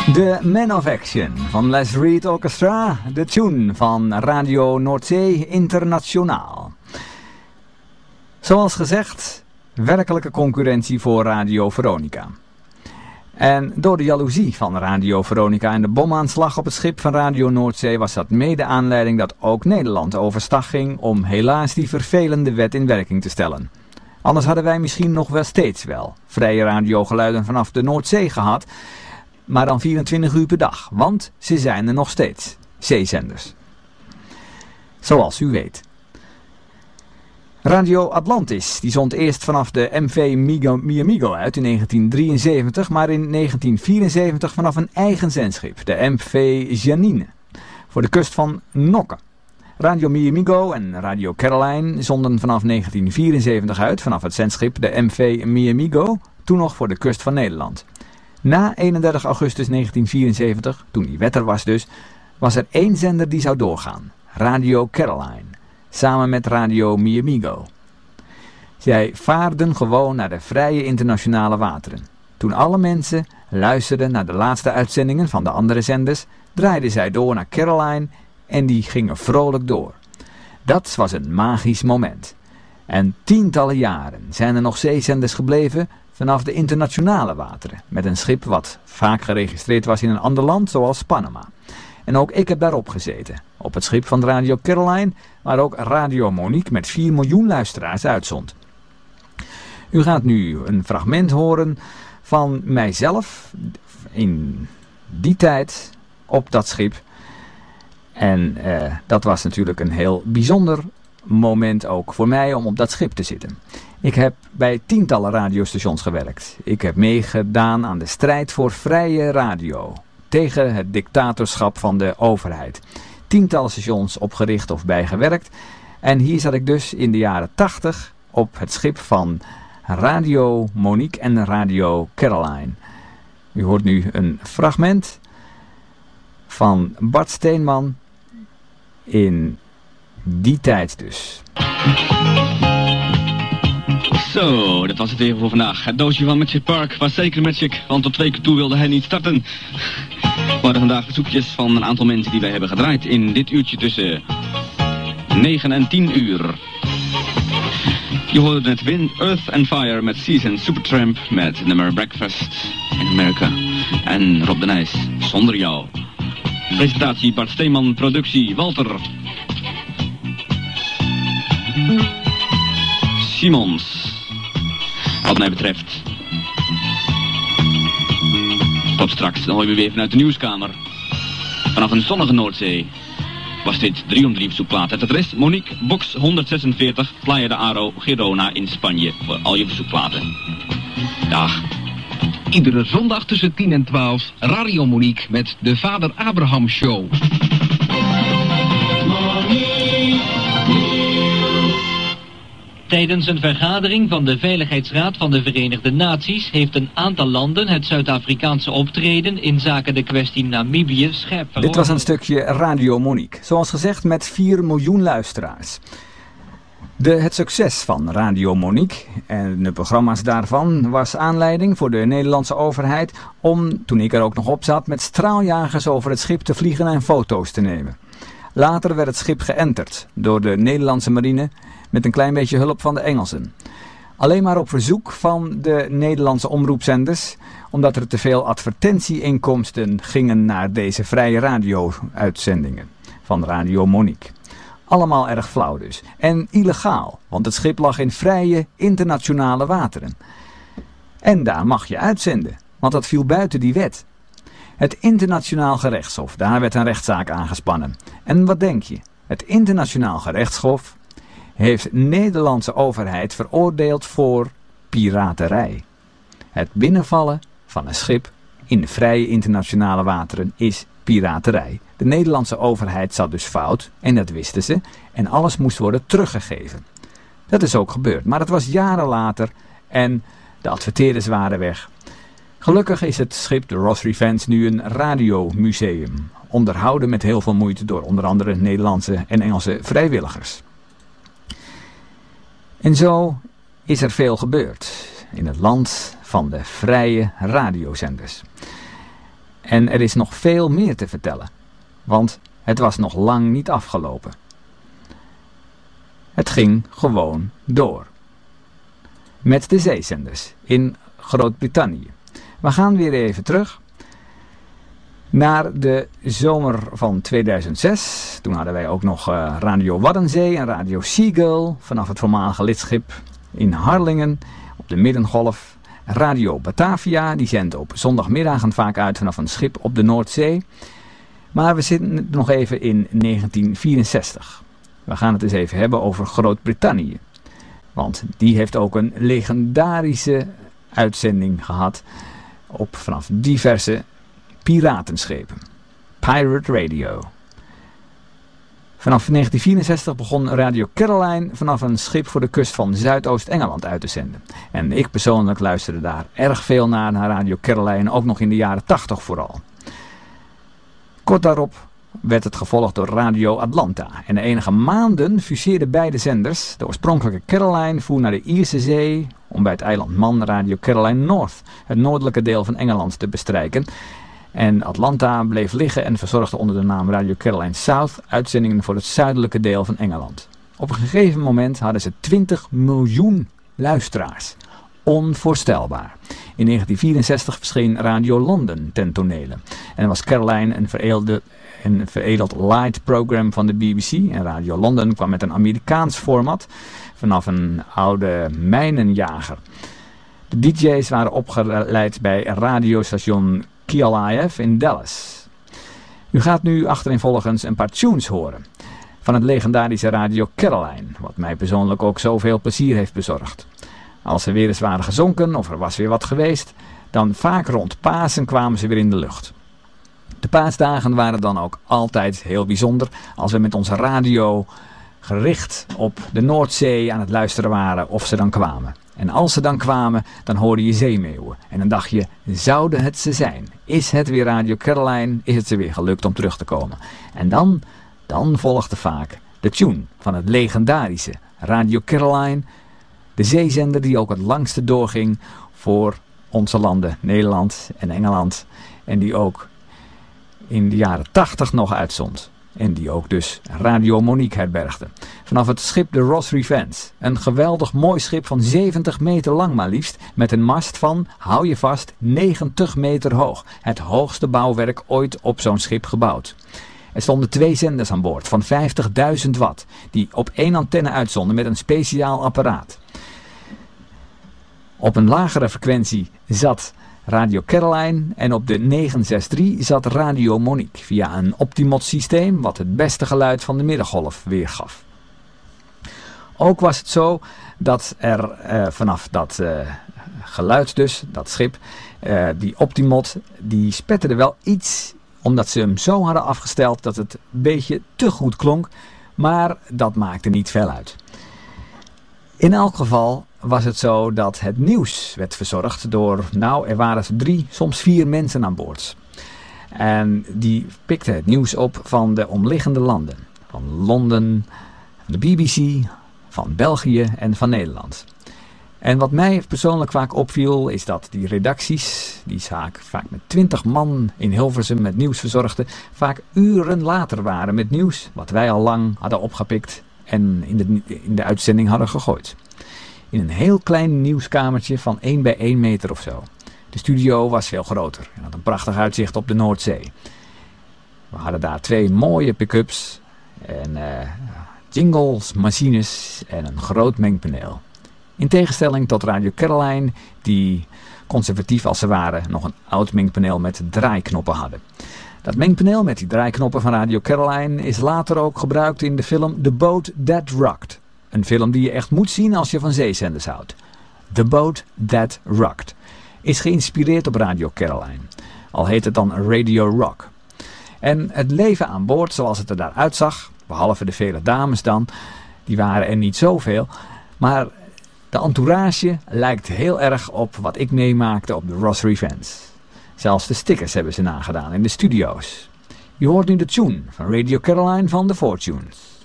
De Man of Action van Les Reed Orchestra, de tune van Radio Noordzee Internationaal. Zoals gezegd, werkelijke concurrentie voor Radio Veronica. En door de jaloezie van Radio Veronica en de bomaanslag op het schip van Radio Noordzee was dat mede aanleiding dat ook Nederland overstag ging om helaas die vervelende wet in werking te stellen. Anders hadden wij misschien nog wel steeds vrije radiogeluiden vanaf de Noordzee gehad, maar dan 24 uur per dag, want ze zijn er nog steeds, zeezenders. Zoals u weet. Radio Atlantis, die zond eerst vanaf de MV Miamigo uit in 1973, maar in 1974 vanaf een eigen zendschip, de MV Janine, voor de kust van Nokken. Radio Miamigo en Radio Caroline zonden vanaf 1974 uit, vanaf het zendschip de MV Miamigo, toen nog voor de kust van Nederland. Na 31 augustus 1974, toen die wet er was dus, was er één zender die zou doorgaan, Radio Caroline, samen met Radio Miamigo. Zij vaarden gewoon naar de vrije internationale wateren. Toen alle mensen luisterden naar de laatste uitzendingen van de andere zenders, draaiden zij door naar Caroline en die gingen vrolijk door. Dat was een magisch moment. En tientallen jaren zijn er nog zeezenders gebleven vanaf de internationale wateren, met een schip wat vaak geregistreerd was in een ander land, zoals Panama. En ook ik heb daarop gezeten, op het schip van Radio Caroline, waar ook Radio Monique met 4 miljoen luisteraars uitzond. U gaat nu een fragment horen van mijzelf in die tijd op dat schip. En dat was natuurlijk een heel bijzonder moment ook voor mij om op dat schip te zitten. Ik heb bij tientallen radiostations gewerkt. Ik heb meegedaan aan de strijd voor vrije radio, tegen het dictatorschap van de overheid. Tientallen stations opgericht of bijgewerkt. En hier zat ik dus in de jaren 80 op het schip van Radio Monique en Radio Caroline. U hoort nu een fragment van Bart Steenman in die tijd dus. Zo, dat was het weer voor vandaag. Het doosje van Magic Park was zeker Magic, want tot 2 keer toe wilde hij niet starten. We hadden vandaag verzoekjes van een aantal mensen die wij hebben gedraaid in dit uurtje tussen 9 en 10 uur. Je hoorde net Earth and Fire met Season Supertramp met het nummer Breakfast in America. En Rob de Nijs, Zonder Jou. Presentatie Bart Steeman, productie Walter Simons. Wat mij betreft. Tot straks, dan hoor je weer vanuit de nieuwskamer. Vanaf een zonnige Noordzee was dit 3 om 3 verzoekplaat. Het adres Monique, box 146, Playa de Aro, Girona in Spanje. Voor al je verzoekplaten. Dag. Iedere zondag tussen 10 en 12, Radio Monique met de Vader Abraham Show. Tijdens een vergadering van de Veiligheidsraad van de Verenigde Naties heeft een aantal landen het Zuid-Afrikaanse optreden in zaken de kwestie Namibië scherp veroordeeld. Dit was een stukje Radio Monique, zoals gezegd met 4 miljoen luisteraars. Het succes van Radio Monique en de programma's daarvan was aanleiding voor de Nederlandse overheid om, toen ik er ook nog op zat, met straaljagers over het schip te vliegen en foto's te nemen. Later werd het schip geënterd door de Nederlandse marine met een klein beetje hulp van de Engelsen. Alleen maar op verzoek van de Nederlandse omroepzenders, omdat er te veel advertentieinkomsten gingen naar deze vrije radio-uitzendingen van Radio Monique. Allemaal erg flauw dus. En illegaal, want het schip lag in vrije internationale wateren. En daar mag je uitzenden, want dat viel buiten die wet. Het Internationaal Gerechtshof, daar werd een rechtszaak aangespannen. En wat denk je? Het Internationaal Gerechtshof heeft de Nederlandse overheid veroordeeld voor piraterij. Het binnenvallen van een schip in de vrije internationale wateren is piraterij. De Nederlandse overheid zat dus fout en dat wisten ze en alles moest worden teruggegeven. Dat is ook gebeurd, maar het was jaren later en de adverteerders waren weg. Gelukkig is het schip de Ross Revenge nu een radiomuseum, onderhouden met heel veel moeite door onder andere Nederlandse en Engelse vrijwilligers. En zo is er veel gebeurd in het land van de vrije radiozenders. En er is nog veel meer te vertellen, want het was nog lang niet afgelopen. Het ging gewoon door. Met de zeezenders in Groot-Brittannië. We gaan weer even terug naar de zomer van 2006. Toen hadden wij ook nog Radio Waddenzee en Radio Seagull vanaf het voormalige lidschip in Harlingen op de Middengolf. Radio Batavia, die zendt op zondagmiddagen vaak uit vanaf een schip op de Noordzee. Maar we zitten nog even in 1964. We gaan het eens even hebben over Groot-Brittannië. Want die heeft ook een legendarische uitzending gehad vanaf diverse piratenschepen. Pirate Radio. Vanaf 1964 begon Radio Caroline vanaf een schip voor de kust van Zuidoost-Engeland uit te zenden. En ik persoonlijk luisterde daar erg veel naar Radio Caroline, ook nog in de jaren 80 vooral. Kort daarop werd het gevolgd door Radio Atlanta. En na enige maanden fuseerden beide zenders. De oorspronkelijke Caroline voer naar de Ierse Zee om bij het eiland Man Radio Caroline North, het noordelijke deel van Engeland, te bestrijken. En Atlanta bleef liggen en verzorgde onder de naam Radio Caroline South uitzendingen voor het zuidelijke deel van Engeland. Op een gegeven moment hadden ze 20 miljoen luisteraars. Onvoorstelbaar. In 1964 verscheen Radio London ten tonele. En was Caroline een veredeld light program van de BBC. En Radio London kwam met een Amerikaans format vanaf een oude mijnenjager. De DJ's waren opgeleid bij radiostation KLIF in Dallas. U gaat nu achtereenvolgens een paar tunes horen van het legendarische Radio Caroline, wat mij persoonlijk ook zoveel plezier heeft bezorgd. Als ze weer eens waren gezonken of er was weer wat geweest, dan vaak rond Pasen kwamen ze weer in de lucht. De paasdagen waren dan ook altijd heel bijzonder als we met onze radio gericht op de Noordzee aan het luisteren waren of ze dan kwamen. En als ze dan kwamen, dan hoorde je zeemeeuwen. En dan dacht je, zouden het ze zijn? Is het weer Radio Caroline? Is het ze weer gelukt om terug te komen? En dan volgde vaak de tune van het legendarische Radio Caroline. De zeezender die ook het langste doorging voor onze landen, Nederland en Engeland. En die ook in de jaren 80 nog uitzond. En die ook dus Radio Monique herbergde. Vanaf het schip de Ross Revenge. Een geweldig mooi schip van 70 meter lang maar liefst. Met een mast van, hou je vast, 90 meter hoog. Het hoogste bouwwerk ooit op zo'n schip gebouwd. Er stonden 2 zenders aan boord van 50.000 watt. Die op 1 antenne uitzonden met een speciaal apparaat. Op een lagere frequentie zat Radio Caroline en op de 963 zat Radio Monique via een Optimot systeem wat het beste geluid van de middengolf weergaf. Ook was het zo dat er vanaf dat geluid dus, dat schip, die Optimot, die spetterde wel iets omdat ze hem zo hadden afgesteld dat het een beetje te goed klonk, maar dat maakte niet veel uit. In elk geval was het zo dat het nieuws werd verzorgd door, er waren 3, soms 4 mensen aan boord. En die pikten het nieuws op van de omliggende landen. Van Londen, van de BBC, van België en van Nederland. En wat mij persoonlijk vaak opviel is dat die redacties, die vaak met 20 man in Hilversum met nieuws verzorgden, vaak uren later waren met nieuws wat wij al lang hadden opgepikt en in de uitzending hadden gegooid. In een heel klein nieuwskamertje van 1 bij 1 meter of zo. De studio was veel groter en had een prachtig uitzicht op de Noordzee. We hadden daar 2 mooie pick-ups en jingles, machines en een groot mengpaneel. In tegenstelling tot Radio Caroline, die conservatief als ze waren nog een oud mengpaneel met draaiknoppen hadden. Dat mengpaneel met die draaiknoppen van Radio Caroline is later ook gebruikt in de film The Boat That Rocked. Een film die je echt moet zien als je van zeezenders houdt. The Boat That Rocked is geïnspireerd op Radio Caroline. Al heet het dan Radio Rock. En het leven aan boord zoals het er daar uitzag, behalve de vele dames dan, die waren er niet zoveel, maar de entourage lijkt heel erg op wat ik meemaakte op de Ross Revenge. Zelfs de stickers hebben ze nagedaan in de studio's. Je hoort nu de tune van Radio Caroline van The Fortunes.